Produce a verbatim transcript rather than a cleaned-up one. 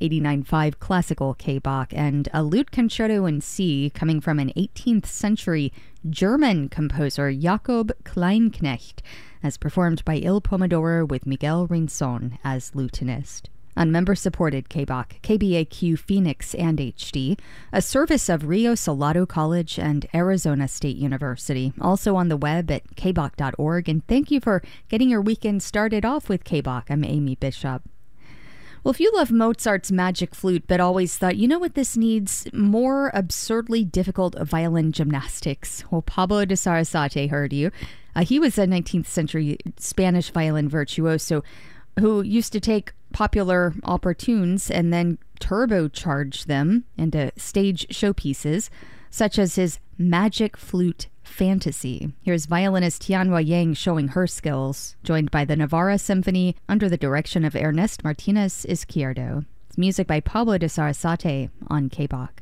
eighty-nine point five classical K-Bach, and a lute concerto in C coming from an eighteenth century German composer Jakob Kleinknecht, as performed by Il Pomodoro with Miguel Rinson as lutenist. On member-supported K-Bach, K B A Q Phoenix and H D, a service of Rio Salado College and Arizona State University, also on the web at k bach dot org. And thank you for getting your weekend started off with K-Bach. I'm Amy Bishop. Well, if you love Mozart's Magic Flute but always thought, you know what this needs? More absurdly difficult violin gymnastics. Well, Pablo de Sarasate heard you. Uh, he was a nineteenth century Spanish violin virtuoso who used to take popular opera tunes and then turbocharge them into stage showpieces, such as his Magic Flute Fantasy. Here's violinist Tianhua Yang showing her skills, joined by the Navarra Symphony under the direction of Ernest Martinez Izquierdo. It's music by Pablo de Sarasate on K-Bach.